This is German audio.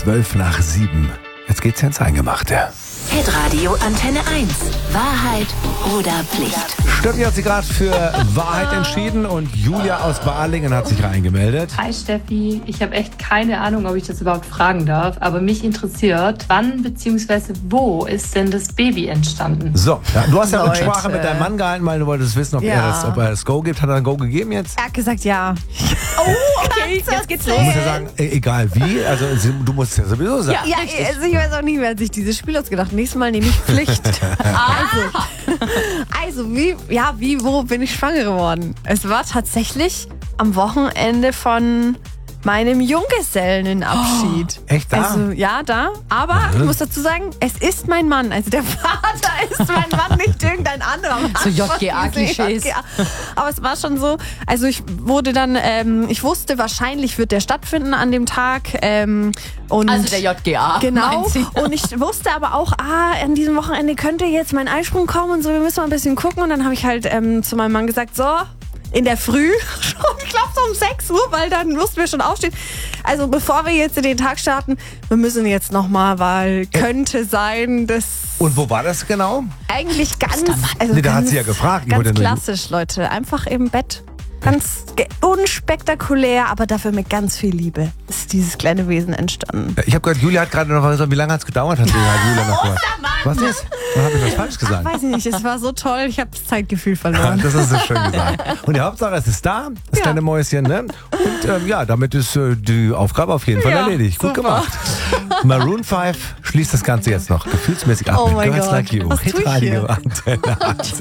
7:12. Jetzt geht's ins Eingemachte. Hitradio Antenne 1. Wahrheit oder Pflicht? Steffi hat sich gerade für Wahrheit entschieden und Julia aus Balingen hat sich reingemeldet. Hi Steffi, ich habe echt keine Ahnung, ob ich das überhaupt fragen darf, aber mich interessiert, wann bzw. wo ist denn das Baby entstanden? So, ja, du hast ja Leute. Rücksprache mit deinem Mann gehalten, weil du wolltest wissen, ob er das Go gibt. Hat er ein Go gegeben jetzt? Er hat gesagt ja. Oh, okay, jetzt geht's Du los. musst ja sagen, egal wie, also du musst ja sowieso sagen. Ja, also ich weiß auch nicht, wer hat sich dieses Spiel ausgedacht. Nächstes Mal nehme ich Pflicht. Also wo bin ich schwanger geworden? Es war tatsächlich am Wochenende von meinem Junggesellenabschied. Echt da? Also ja, da. Aber ich muss dazu sagen, es ist mein Mann. Also der Vater ist mein Mann, nicht irgendein anderer Mann. So JGA-Klischees. JGA. Aber es war schon so, also ich wurde dann, ich wusste, wahrscheinlich wird der stattfinden an dem Tag. Und Also der JGA. Genau. meint sie. Und ich wusste aber auch, an diesem Wochenende könnte jetzt mein Eisprung kommen und so, wir müssen mal ein bisschen gucken. Und dann habe ich halt zu meinem Mann gesagt, so, in der Früh, schon, ich glaube so um 6 Uhr, weil dann mussten wir schon aufstehen. Also bevor wir jetzt in den Tag starten, wir müssen jetzt nochmal, weil könnte sein, dass Und wo war das genau? eigentlich ganz, also Nee, da hat ganz, sie ja gefragt. Ich ganz wollte nur- klassisch, Leute, einfach im Bett. Ganz unspektakulär, aber dafür mit ganz viel Liebe ist dieses kleine Wesen entstanden. Ich habe gehört, Julia hat gerade noch gesagt, wie lange hat es gedauert? Hat Julia noch gehört. Was ist? Oder habe ich was falsch gesagt? Weiß ich nicht, es war so toll, ich habe das Zeitgefühl verloren. Das hast du schön gesagt. Und die Hauptsache, es ist da, das kleine Mäuschen, ne? Und damit ist die Aufgabe auf jeden Fall Ja, erledigt. Gut super. gemacht. Maroon 5 schließt das Ganze jetzt noch gefühlsmäßig ab Oh mit mein Girls Gott. Like You. Was tue ich Hitradio hier? Antenne 1.